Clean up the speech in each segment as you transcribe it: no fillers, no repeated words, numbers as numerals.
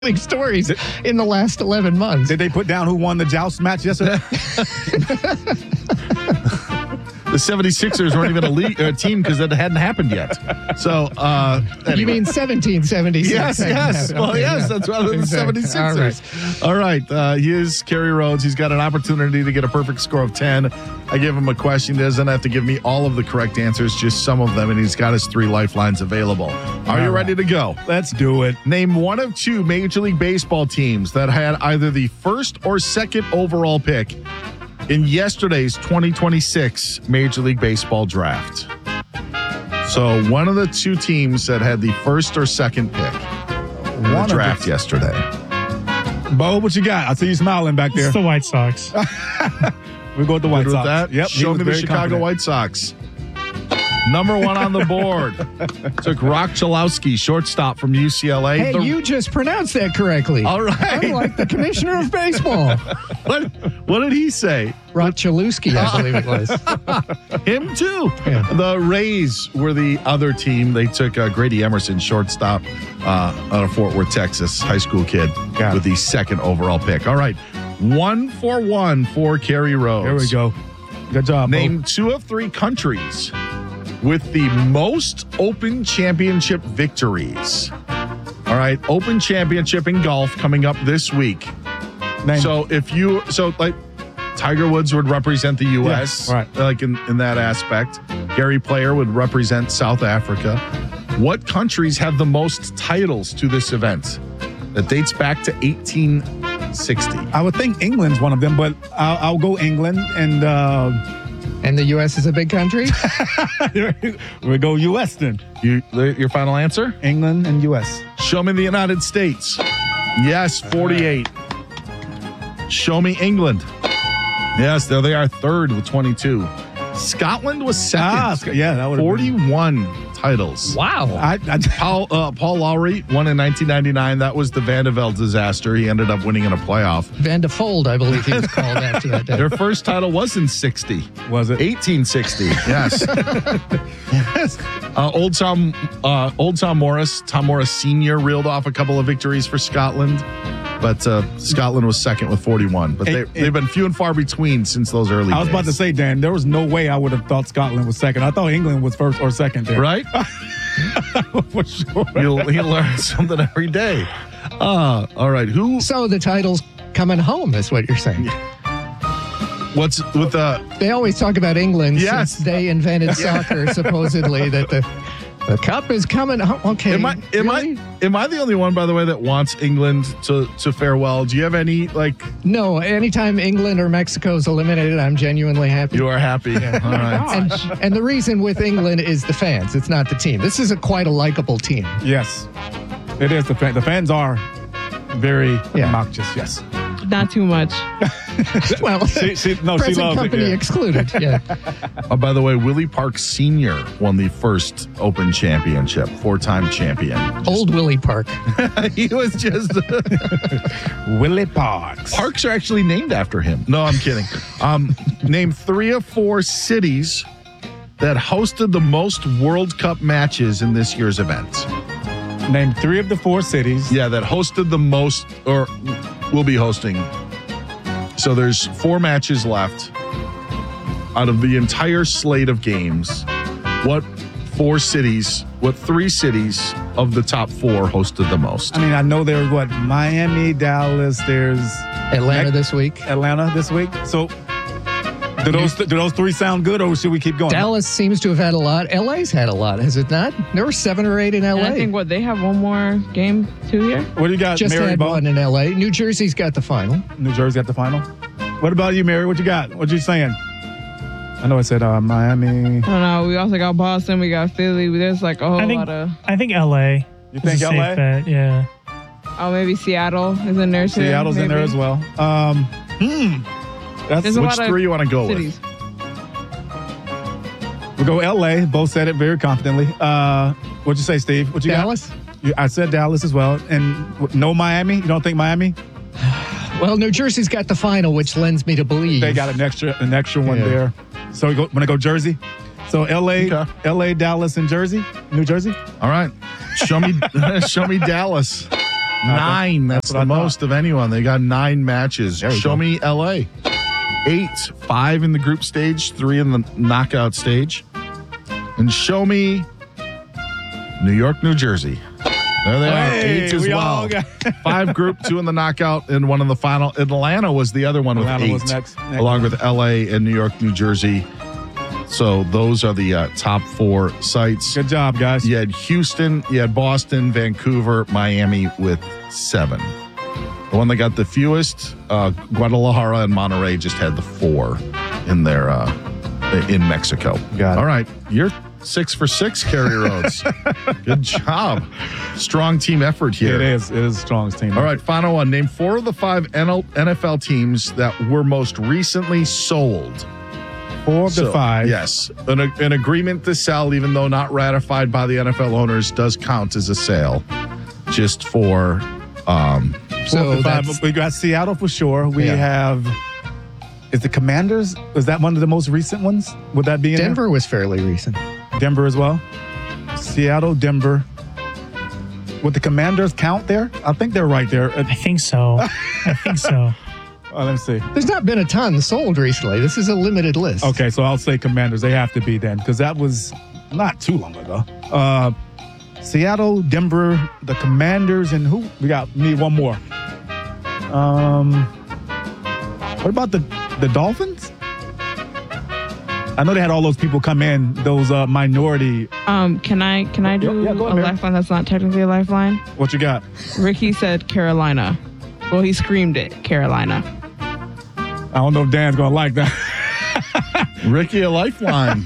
stories in the last 11 months. Did they put down who won the joust match yesterday? The 76ers weren't even a team because that hadn't happened yet. So, anyway. You mean 1776? Yes. Well, Okay, yes, yeah. that's why they're the Exactly. 76ers. All right. He is Kerry Rhodes. He's got an opportunity to get a perfect score of 10. I give him a question. He doesn't have to give me all of the correct answers, just some of them, and he's got his 3 lifelines available. Are you ready to go? Let's do it. Name one of 2 Major League Baseball teams that had either the first or second overall pick in yesterday's 2026 Major League Baseball draft. So one of the 2 teams that had the first or second pick in the draft yesterday. Bo, what you got? I see you smiling back there. It's the White Sox. We go with the White Good with Sox. that? Yep. Show me the Chicago White Sox. Number 1 on the board. Took Rock Chalowski, shortstop from UCLA. Hey, you just pronounced that correctly. All right. Unlike the commissioner of baseball. What did he say? Rod Chalewski, I believe it was. Him too. Yeah. The Rays were the other team. They took Grady Emerson, shortstop, out of Fort Worth, Texas, high school kid, with the second overall pick. All right, 1 for 1 for Kerry Rhodes. There we go. Good job, Bo. Name 2 of 3 countries with the most Open Championship victories. All right, Open Championship in golf coming up this week. Name. So like Tiger Woods would represent the U.S. Yeah, right. Like in that aspect. Gary Player would represent South Africa. What countries have the most titles to this event? That dates back to 1860. I would think England's one of them, but I'll go England and And the U.S. is a big country? we go U.S. then. Your final answer? England and U.S. Show me the United States. Yes, 48. Show me England. Yes, there they are, third with 22. Scotland was second. Yeah, that would have 41 titles. Wow. Paul Lowry won in 1999. That was the Vandeveld disaster. He ended up winning in a playoff. Van de Fold, I believe he was called after that day. Their first title was in 60. Was it? 1860. Yes. Yes. Old Tom Morris Sr. reeled off a couple of victories for Scotland. But Scotland was second with 41. But they've been few and far between since those early days. I was about to say, Dan, there was no way I would have thought Scotland was second. I thought England was first or second there. Right? For sure. You'll learn something every day. All right. So the title's coming home, is what you're saying. What's with the... They always talk about England Yes. since they invented soccer, supposedly, that the cup is coming home. Okay. Am I the only one, by the way, that wants England to fare well? Do you have any, No, anytime England or Mexico's eliminated, I'm genuinely happy. You are happy. All right. And the reason with England is the fans. It's not the team. This is quite a likable team. Yes. It is. The fans are very obnoxious. Yes. Not too much. Well, she present loves company it. Yeah. excluded. Yeah. By the way, Willie Park Sr. won the first Open Championship, 4-time champion. Old Willie Park. He was just... Willie Parks. Parks are actually named after him. No, I'm kidding. Name 3 of 4 cities that hosted the most World Cup matches in this year's event. Name 3 of the 4 cities. Yeah, that hosted the most, or will be hosting. So there's 4 matches left out of the entire slate of games. What 3 cities of the top 4 hosted the most? I mean, I know there's Miami, Dallas, there's Atlanta this week. So do those 3 sound good, or should we keep going? Dallas seems to have had a lot. LA's had a lot, has it not? There were 7 or 8 in LA. And I think they have one more game too here. What do you got, Just Mary? had one in LA. New Jersey's got the final. New Jersey got the final. What about you, Mary? What you got? What you saying? I know I said Miami. I don't know. We also got Boston. We got Philly. There's a whole lot of. I think LA. You think is a LA? safe bet, yeah. Oh, maybe Seattle is in there too. Seattle's in there as well. There's a Which lot of 3 you want to go cities. with? We'll go LA. Both said it very confidently. What'd you say, Steve? What you Dallas? got? I said Dallas as well. And no Miami? You don't think Miami? Well, New Jersey's got the final, which lends me to believe. They got an extra one there. So we want to go Jersey? So LA, Dallas, and New Jersey? All right. Show me Dallas. 9. That's what the I thought. most of anyone. They got 9 matches. There you Show go. me LA. 8, 5 in the group stage, 3 in the knockout stage. And show me New York, New Jersey. There they are, Hey, 8 as we well. all got- 5 group, 2 in the knockout, and 1 in the final. Atlanta was the other one with Atlanta 8, was next. along with LA and New York, New Jersey. So those are the top 4 sites. Good job, guys. You had Houston, you had Boston, Vancouver, Miami with 7. The one that got the fewest, Guadalajara and Monterrey just had the 4 in their in Mexico. Got it. All right, you're 6 for 6, Kerry Rhodes. Good job. Strong team effort here. It is the strongest team. All right, final one. Name 4 of the 5 NFL teams that were most recently sold. 4 of the 5. Yes. An agreement to sell, even though not ratified by the NFL owners, does count as a sale. Just for So Five. that's, We got Seattle for sure. We Yeah. have. Is the Commanders? Is that one of the most recent ones? Would that be in Denver was fairly recent. there? Denver as well. Seattle, Denver. Would the Commanders count there? I think they're right there. I think so. Let me see. There's not been a ton sold recently. This is a limited list. Okay, so I'll say Commanders. They have to be then because that was not too long ago. Seattle, Denver, the Commanders, and who? We need one more. What about the Dolphins? I know they had all those people come in, those minority. Can I do Yeah, go ahead, a Mary. lifeline that's not technically a lifeline? What you got? Ricky said Carolina. Well, he screamed it, Carolina. I don't know if Dan's gonna like that. Ricky a lifeline.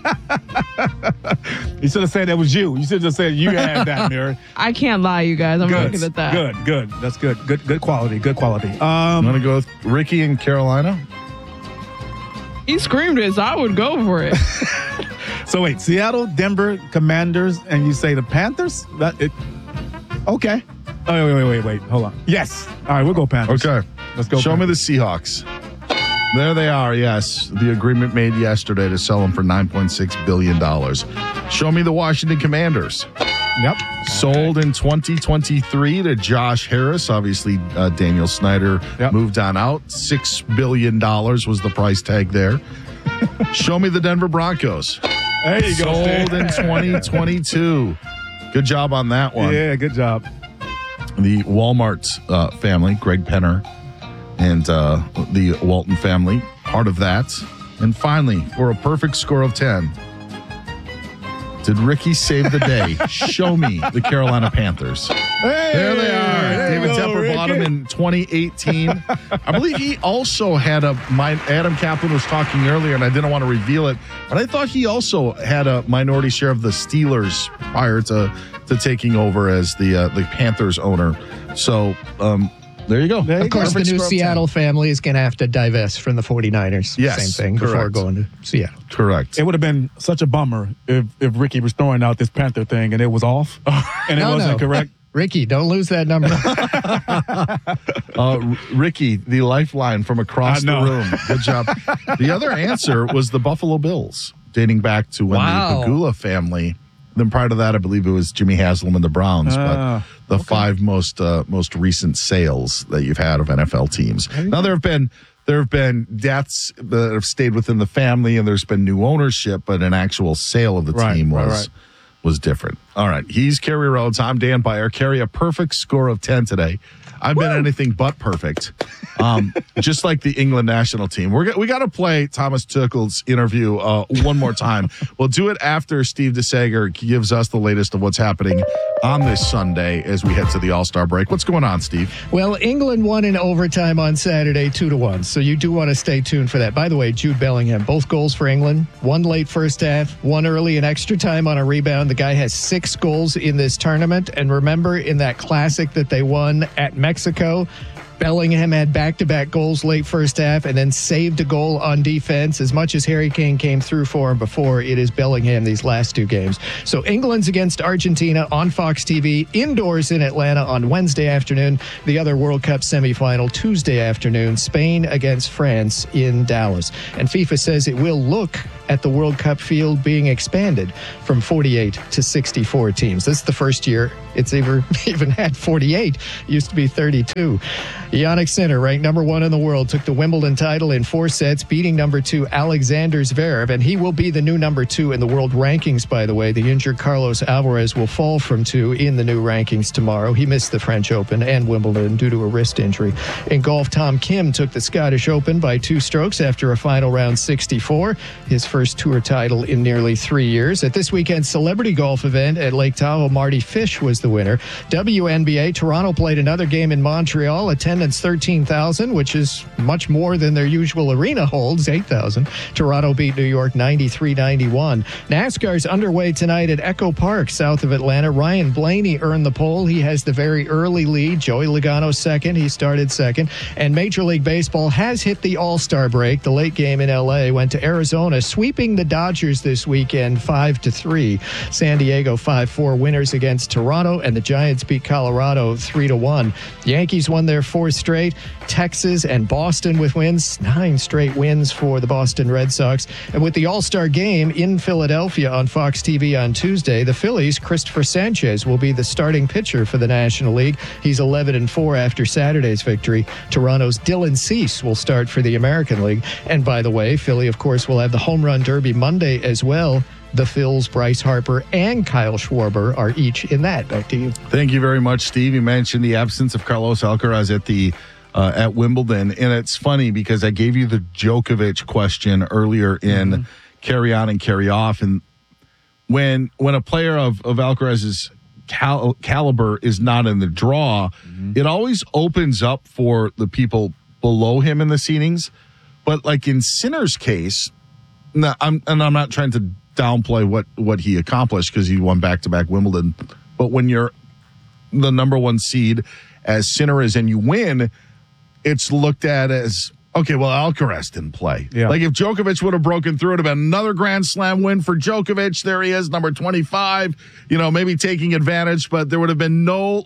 You should have said that was you. You should have just said you had that, Mary. I can't lie, you guys. I'm not good at that. Good. That's good. Good quality. Good quality. I'm going to go with Ricky in Carolina. He screamed it, so I would go for it. So wait, Seattle, Denver, Commanders, and you say the Panthers? Okay. Oh, wait. Hold on. Yes. All right, we'll go Panthers. Okay. Let's go. Show me the Panthers. Seahawks. There they are, yes. The agreement made yesterday to sell them for $9.6 billion. Show me the Washington Commanders. Yep. Sold in 2023 to Josh Harris. Obviously, Daniel Snyder Yep. moved on out. $6 billion was the price tag there. Show me the Denver Broncos. There you go. Sold in 2022. Good job on that one. Yeah, good job. The Walmart family, Greg Penner, and the Walton family, part of that. And finally, for a perfect score of 10, did Ricky save the day? Show me the Carolina Panthers. Hey, There they are. there you David go, Tepper bought him Ricky. in 2018. I believe he also had Adam Kaplan was talking earlier, and I didn't want to reveal it, but I thought he also had a minority share of the Steelers prior to taking over as the Panthers owner. So there you go. There you Of course, Perfect the new score of 10. Seattle family is going to have to divest from the 49ers. Yes, Same thing before correct. going to Seattle. Correct. It would have been such a bummer if Ricky was throwing out this Panther thing and it was off and it wasn't correct. Ricky, don't lose that number. Ricky, the lifeline from across I the know. room. Good job. The other answer was the Buffalo Bills, dating back to when Wow. the Pagula family. Then prior to that, I believe it was Jimmy Haslam and the Browns. But the 5 most recent sales that you've had of NFL teams. Now there have been deaths that have stayed within the family, and there's been new ownership, but an actual sale of the Right, team right. was different. All right, he's Kerry Rhodes. I'm Dan Byer. Kerry, a perfect score of 10 today. I've been anything but perfect. Just like the England national team. We got to play Thomas Tuchel's interview one more time. We'll do it after Steve DeSager gives us the latest of what's happening on this Sunday as we head to the All-Star break. What's going on, Steve? Well, England won in overtime on Saturday 2-1. So you do want to stay tuned for that. By the way, Jude Bellingham, both goals for England. One late first half, one early in extra time on a rebound. The guy has 6 goals in this tournament. And remember, in that classic that they won at Mexico, Bellingham had back-to-back goals late first half and then saved a goal on defense. As much as Harry Kane came through for him before, it is Bellingham these last two games. So England's against Argentina on Fox TV, indoors in Atlanta on Wednesday afternoon. The other World Cup semifinal Tuesday afternoon, Spain against France in Dallas. And FIFA says it will look at the World Cup field being expanded from 48 to 64 teams. This is the first year it's even had 48. It used to be 32. Jannik Sinner, ranked number 1 in the world, took the Wimbledon title in 4 sets, beating number 2 Alexander Zverev, and he will be the new number 2 in the world rankings, by the way. The injured Carlos Alvarez will fall from 2 in the new rankings tomorrow. He missed the French Open and Wimbledon due to a wrist injury. In golf, Tom Kim took the Scottish Open by 2 strokes after a final round 64, his first tour title in nearly 3 years. At this weekend's celebrity golf event at Lake Tahoe, Marty Fish was the winner. WNBA, Toronto played another game in Montreal. Attendance 13,000, which is much more than their usual arena holds, 8,000. Toronto beat New York 93-91. NASCAR's underway tonight at Echo Park, south of Atlanta. Ryan Blaney earned the pole. He has the very early lead. Joey Logano second. He started second. And Major League Baseball has hit the All-Star break. The late game in L.A. went to Arizona, sweeping the Dodgers this weekend 5-3. San Diego 5-4 winners against Toronto, and the Giants beat Colorado 3-1. The Yankees won their 4th straight. Texas and Boston with wins, 9 straight wins for the Boston Red Sox. And with the All-Star game in Philadelphia on Fox TV on Tuesday, the Phillies' Christopher Sanchez will be the starting pitcher for the National League. He's 11-4 after Saturday's victory. Toronto's Dylan Cease will start for the American League. And by the way, Philly, of course, will have the Home Run Derby Monday as well. The Phils, Bryce Harper, and Kyle Schwarber are each in that. Back to you. Thank you very much, Steve. You mentioned the absence of Carlos Alcaraz at Wimbledon, and it's funny because I gave you the Djokovic question earlier in Carry On and Carry Off, and when a player of Alcaraz's caliber is not in the draw, it always opens up for the people below him in the seedings. But like in Sinner's case, I'm not trying to downplay what he accomplished because he won back-to-back Wimbledon. But when you're the number 1 seed, as Sinner is, and you win, it's looked at as, okay, well, Alcaraz didn't play. Yeah. Like if Djokovic would have broken through, it would have been another Grand Slam win for Djokovic. There he is, number 25, maybe taking advantage, but there would have been no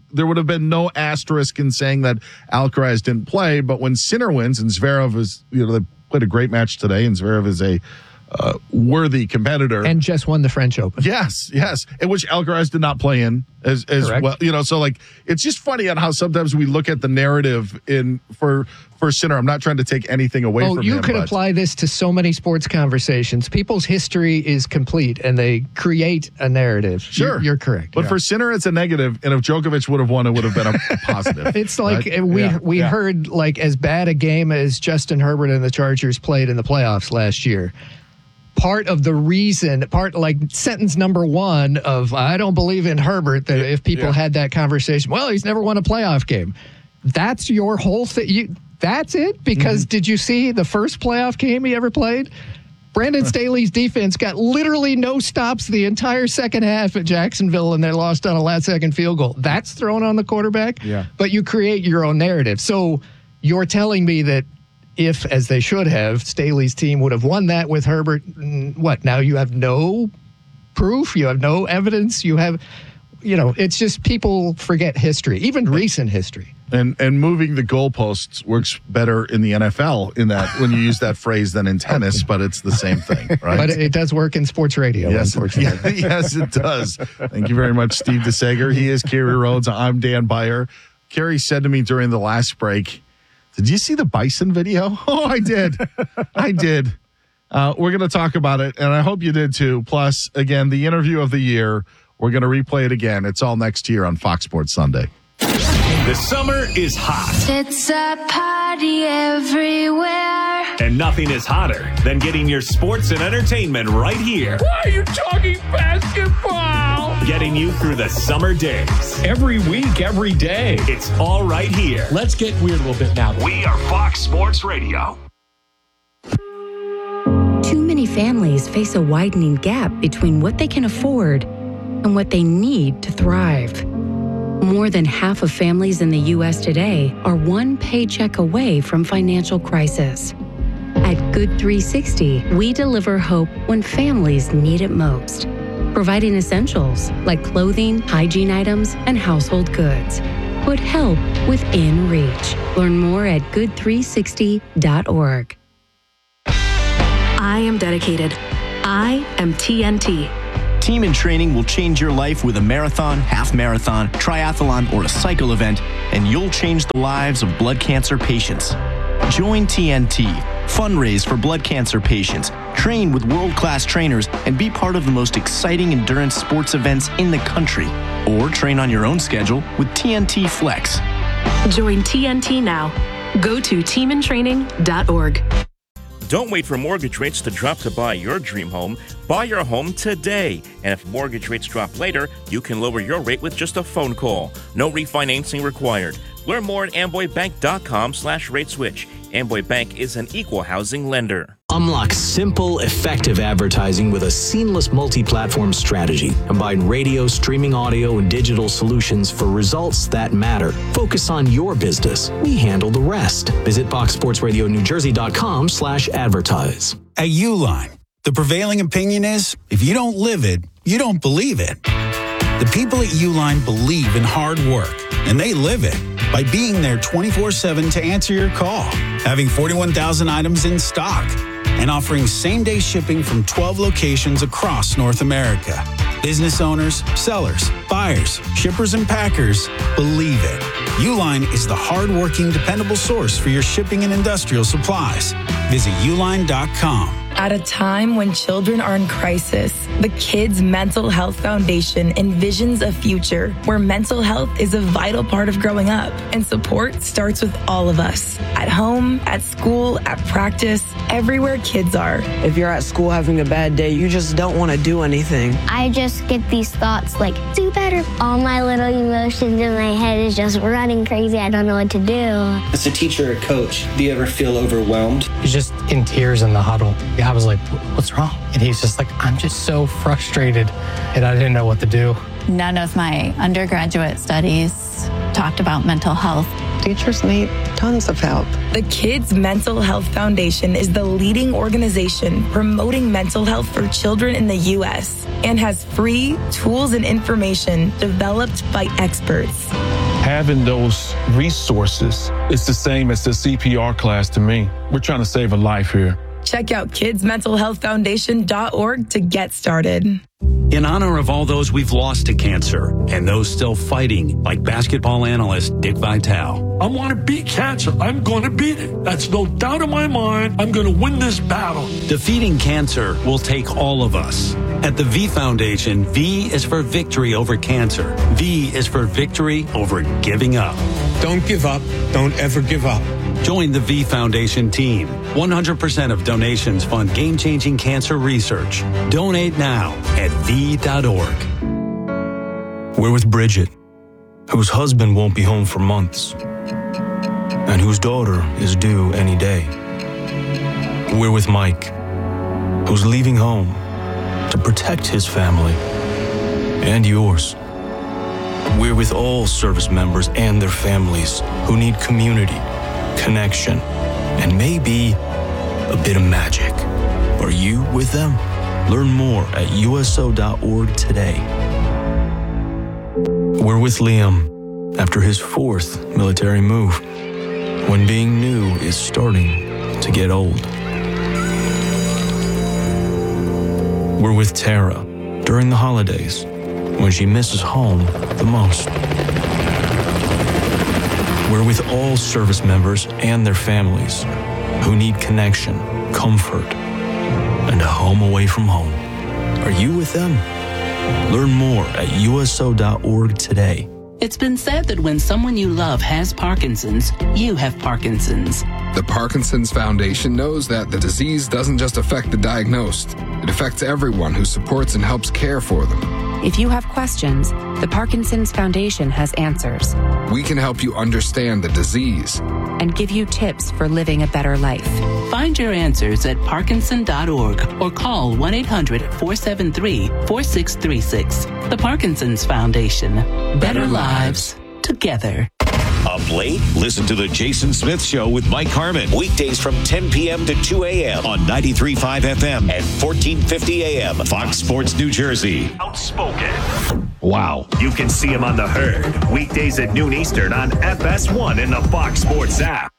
asterisk in saying that Alcaraz didn't play. But when Sinner wins, and Zverev is, they played a great match today, and Zverev is a worthy competitor. And just won the French Open. Yes. In which Alcaraz did not play in as well. So like it's just funny on how sometimes we look at the narrative for Sinner. I'm not trying to take anything away from him. You could apply this to so many sports conversations. People's history is complete and they create a narrative. Sure. You're correct. But for Sinner, it's a negative. And if Djokovic would have won, it would have been a positive. It's like we heard like as bad a game as Justin Herbert and the Chargers played in the playoffs last year. Part of the reason, sentence number 1 of I don't believe in Herbert, that if people had that conversation, well, he's never won a playoff game. That's your whole thing. That's it? Because did you see the first playoff game he ever played? Brandon Staley's defense got literally no stops the entire second half at Jacksonville, and they lost on a last-second field goal. That's thrown on the quarterback? Yeah. But you create your own narrative. So you're telling me that if, as they should have, Staley's team would have won that with Herbert, what, now you have no proof? You have no evidence? You have, it's just people forget history, even recent history. And moving the goalposts works better in the NFL in that when you use that phrase than in tennis, but it's the same thing, right? But it does work in sports radio, unfortunately. Yes, it does. Thank you very much, Steve DeSager. He is Kerry Rhodes. I'm Dan Beyer. Kerry said to me during the last break, did you see the bison video? Oh, I did. We're going to talk about it, and I hope you did too. Plus, again, the interview of the year. We're going to replay it again. It's all next year on Fox Sports Sunday. The summer is hot. It's a party everywhere. And nothing is hotter than getting your sports and entertainment right here. Why are you talking basketball? Getting you through the summer days. Every week, every day. It's all right here. Let's get weird a little bit now. We are Fox Sports Radio. Too many families face a widening gap between what they can afford and what they need to thrive. More than half of families in the U.S. today are one paycheck away from financial crisis. At Good 360, we deliver hope when families need it most, providing essentials like clothing, hygiene items, and household goods. Put help within reach. Learn more at good360.org. I am dedicated. I am TNT. Team in Training will change your life with a marathon, half marathon, triathlon, or a cycle event, and you'll change the lives of blood cancer patients. Join TNT, fundraise for blood cancer patients, train with world-class trainers, and be part of the most exciting endurance sports events in the country. Or train on your own schedule with TNT Flex. Join TNT now. Go to teamintraining.org. Don't wait for mortgage rates to drop to buy your dream home. Buy your home today. And if mortgage rates drop later, you can lower your rate with just a phone call. No refinancing required. Learn more at amboybank.com/rateswitch. Amboy Bank is an equal housing lender. Unlock simple, effective advertising with a seamless multi-platform strategy. Combine radio, streaming audio, and digital solutions for results that matter. Focus on your business. We handle the rest. Visit FoxSportsRadioNewJersey.com/advertise. At Uline, the prevailing opinion is, if you don't live it, you don't believe it. The people at Uline believe in hard work, and they live it by being there 24/7 to answer your call, having 41,000 items in stock, and offering same-day shipping from 12 locations across North America. Business owners, sellers, buyers, shippers, and packers believe it. Uline is the hard-working, dependable source for your shipping and industrial supplies. Visit uline.com. At a time when children are in crisis, the Kids Mental Health Foundation envisions a future where mental health is a vital part of growing up, and support starts with all of us. At home, at school, at practice, everywhere kids are. If you're at school having a bad day, you just don't want to do anything. I just get these thoughts like, do better. All my little emotions in my head is just running crazy. I don't know what to do. As a teacher or coach, do you ever feel overwhelmed? He's just in tears in the huddle. I was like, what's wrong? And he's just like, I'm just so frustrated, and I didn't know what to do. None of my undergraduate studies talked about mental health. Teachers need tons of help. The Kids Mental Health Foundation is the leading organization promoting mental health for children in the U.S. and has free tools and information developed by experts. Having those resources is the same as the CPR class to me. We're trying to save a life here. Check out kidsmentalhealthfoundation.org to get started. In honor of all those we've lost to cancer and those still fighting, like basketball analyst Dick Vitale. I want to beat cancer. I'm going to beat it. That's no doubt in my mind. I'm going to win this battle. Defeating cancer will take all of us. At the V Foundation, V is for victory over cancer. V is for victory over giving up. Don't give up. Don't ever give up. Join the V Foundation team. 100% of donations fund game-changing cancer research. Donate now at V.org. We're with Bridget, whose husband won't be home for months, and whose daughter is due any day. We're with Mike, who's leaving home to protect his family and yours. We're with all service members and their families who need community, connection, and maybe a bit of magic. Are you with them? Learn more at USO.org today. We're with Liam after his 4th military move, when being new is starting to get old. We're with Tara during the holidays, when she misses home the most. We're with all service members and their families who need connection, comfort, and a home away from home. Are you with them? Learn more at USO.org today. It's been said that when someone you love has Parkinson's, you have Parkinson's. The Parkinson's Foundation knows that the disease doesn't just affect the diagnosed. It affects everyone who supports and helps care for them. If you have questions, the Parkinson's Foundation has answers We can help you understand the disease and give you tips for living a better life. Find your answers at Parkinson.org or call 1-800-473-4636. The Parkinson's Foundation. Better lives together. Up late? Listen to The Jason Smith Show with Mike Harmon. Weekdays from 10 p.m. to 2 a.m. on 93.5 FM and 1450 a.m. Fox Sports New Jersey. Outspoken. Wow. You can see him on The Herd. Weekdays at noon Eastern on FS1 in the Fox Sports app.